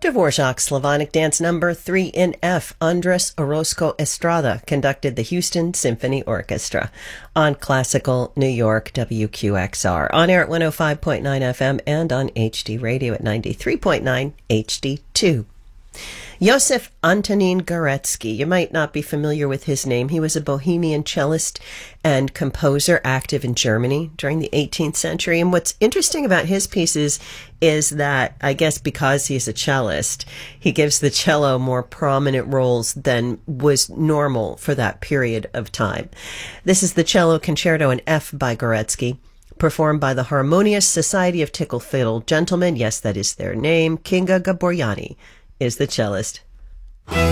Dvorak's Slavonic Dance Number 3 in F, Andres Orozco Estrada conducted the Houston Symphony Orchestra on Classical New York WQXR, on air at 105.9 FM and on HD Radio at 93.9 HD2. Josef Antonin Gorecki. You might not be familiar with his name. He was a Bohemian cellist and composer active in Germany during the 18th century. And what's interesting about his pieces is that, I guess because he's a cellist, he gives the cello more prominent roles than was normal for that period of time. This is the Cello Concerto in F by Gorecki, performed by the Harmonious Society of Tickle Fiddle Gentlemen. Yes, that is their name. Kinga Gaboriani is the cellist.